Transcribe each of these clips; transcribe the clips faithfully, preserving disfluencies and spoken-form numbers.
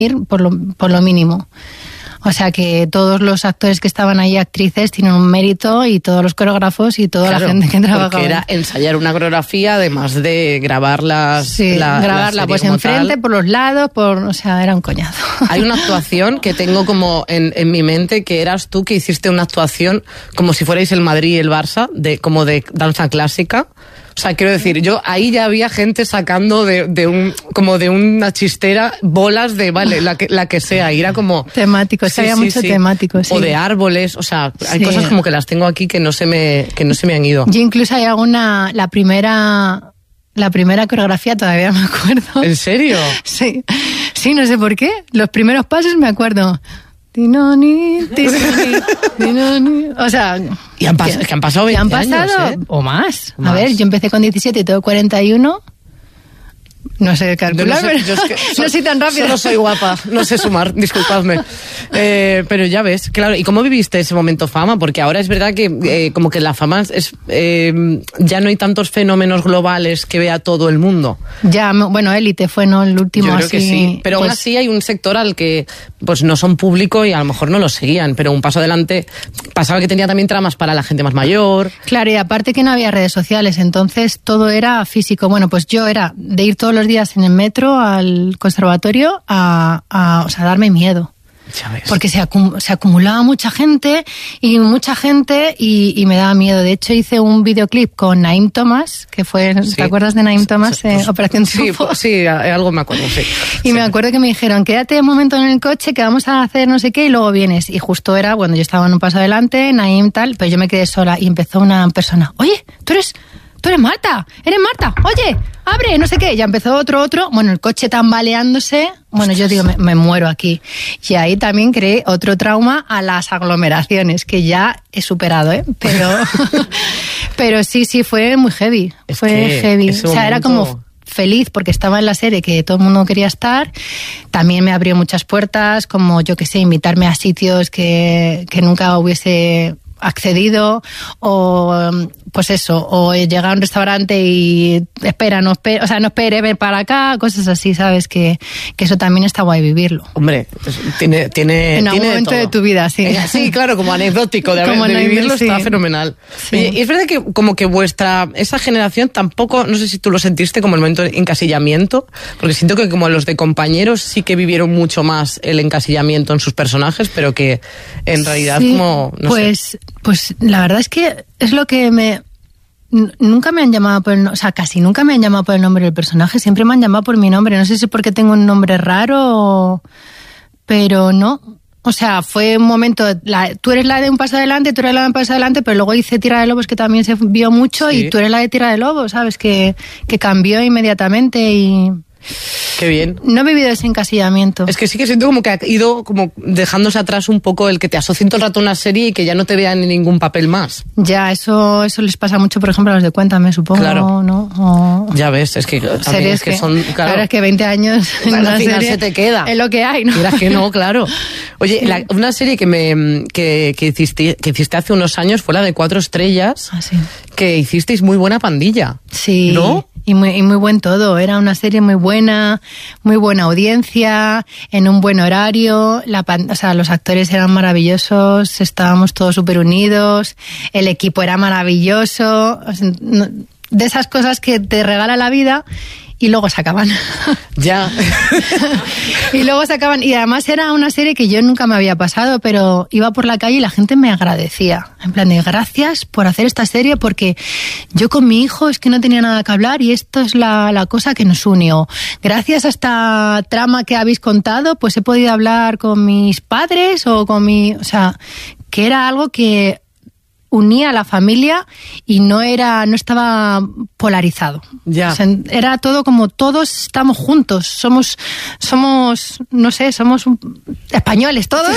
ir por lo, por lo mínimo. O sea que todos los actores que estaban ahí, actrices, tienen un mérito, y todos los coreógrafos y toda claro, la gente que trabajaba. Porque era ensayar una coreografía, además de grabarlas. Sí, la, grabarla la pues enfrente, tal. por los lados, por, o sea, era un coñazo. Hay una actuación que tengo como en, en mi mente, que eras tú, que hiciste una actuación como si fuerais el Madrid y el Barça, de, como de danza clásica. O sea, quiero decir, yo ahí ya había gente sacando de, de un, como de una chistera bolas de, vale, la que, la que sea, y era como... Temáticos, sí, que había sí, mucho sí. temático, sí. O de árboles, o sea, hay sí. cosas como que las tengo aquí que no se me, que no se me han ido. Yo incluso hay alguna, la primera, la primera coreografía todavía me acuerdo. ¿En serio? Sí, sí, no sé por qué, los primeros pasos me acuerdo. Tinoni, tinoni, tinoni. O sea, y han pas- que, que han pasado veinte han pasado, años, ¿eh? O más. más. A ver, yo empecé con diecisiete y tengo cuarenta y uno. No sé calcular, no, sé, pero es que no soy tan rápida. Solo soy guapa, no sé sumar, disculpadme. Eh, pero ya ves, claro. ¿Y cómo viviste ese momento fama? Porque ahora es verdad que eh, como que la fama es eh, ya no hay tantos fenómenos globales que vea todo el mundo. Ya, bueno, Élite fue no el último. Yo creo así, que sí, pero pues, aún así hay un sector al que pues no son público y a lo mejor no lo seguían, pero un paso adelante pasaba que tenía también tramas para la gente más mayor. Claro, y aparte que no había redes sociales, entonces todo era físico. Bueno, pues yo era de ir todos los días en el metro al conservatorio a, a o sea, darme miedo. Porque se, acum- se acumulaba mucha gente y mucha gente y, y me daba miedo. De hecho, hice un videoclip con Naim Thomas, que fue, sí. ¿Te acuerdas de Naim Thomas? Sí, pues, eh, Operación Triunfo. Sí, sí, algo me acuerdo, sí. Y sí. me acuerdo que me dijeron, quédate un momento en el coche que vamos a hacer no sé qué y luego vienes. Y justo era, bueno, yo estaba en un paso adelante, Naim tal, pero yo me quedé sola y empezó una persona, oye, tú eres... Tú eres Marta, eres Marta, oye, abre, no sé qué. Ya empezó otro, otro, bueno, el coche tambaleándose. Bueno, yo digo, me, me muero aquí. Y ahí también creé otro trauma a las aglomeraciones, que ya he superado, ¿eh? Pero, pero sí, sí, fue muy heavy. Es fue heavy. O sea, momento... era como feliz porque estaba en la serie que todo el mundo quería estar. También me abrió muchas puertas, como yo que sé, invitarme a sitios que, que nunca hubiese accedido, o pues eso, o llegar a un restaurante y espera, no espere, o sea, no espere, ven para acá, cosas así, ¿sabes? Que, que eso también está guay vivirlo. Hombre, tiene tiene en algún tiene momento de, de tu vida, sí. Sí, claro, como anecdótico de, como haber, de vivirlo sí. está fenomenal. Sí. Oye, y es verdad que como que vuestra, esa generación tampoco, no sé si tú lo sentiste como el momento de encasillamiento, porque siento que como los de compañeros sí que vivieron mucho más el encasillamiento en sus personajes, pero que en realidad sí, como, no pues, sé. Pues la verdad es que es lo que me... Nunca me han llamado por el nombre, o sea, casi nunca me han llamado por el nombre del personaje, siempre me han llamado por mi nombre. No sé si porque tengo un nombre raro, o... pero no. O sea, fue un momento, la, tú eres la de un paso adelante, tú eres la de un paso adelante, pero luego hice Tierra de Lobos, que también se vio mucho, sí. Y tú eres la de Tierra de Lobos, ¿sabes? Que, que cambió inmediatamente y... Qué bien. No he vivido ese encasillamiento. Es que sí que siento como que ha ido como dejándose atrás un poco el que te asocien todo el rato a una serie y que ya no te vean en ningún papel más. Ya, eso eso les pasa mucho, por ejemplo, a los de Cuéntame, supongo, claro. ¿no? O... Ya ves, es que también es que, que son... Claro, claro, es que veinte años en al una final serie se te queda. Es lo que hay, ¿no? Mira que no, claro. Oye, sí. la, una serie que me que, que, hiciste, que hiciste hace unos años fue la de Cuatro Estrellas, ah, sí. que hicisteis Muy Buena Pandilla. Sí. ¿No? Y muy, y muy buen todo, era una serie muy buena, muy buena audiencia, en un buen horario, la, o sea, los actores eran maravillosos, estábamos todos súper unidos, el equipo era maravilloso, o sea, no, de esas cosas que te regala la vida y luego se acaban. Ya. Y luego se acaban. Y además era una serie que yo nunca me había pasado, pero iba por la calle y la gente me agradecía. En plan de, gracias por hacer esta serie, porque yo con mi hijo es que no tenía nada que hablar y esto es la, la cosa que nos unió. Gracias a esta trama que habéis contado, pues he podido hablar con mis padres o con mi... O sea, que era algo que unía a la familia y no era no estaba polarizado. Ya. O sea, era todo como todos estamos juntos, somos somos no sé, somos un, españoles todos.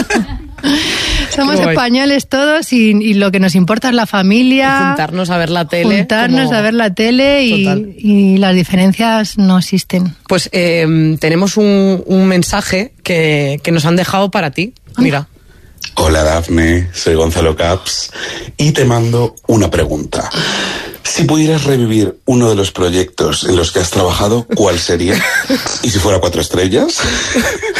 Somos españoles todos y, y lo que nos importa es la familia. Y juntarnos a ver la tele. Juntarnos como... a ver la tele y, y las diferencias no existen. Pues eh, tenemos un, un mensaje que, que nos han dejado para ti. ¿Ah? Mira. Hola Dafne, soy Gonzalo Caps y te mando una pregunta. Si pudieras revivir uno de los proyectos en los que has trabajado, ¿cuál sería? ¿Y si fuera Cuatro Estrellas?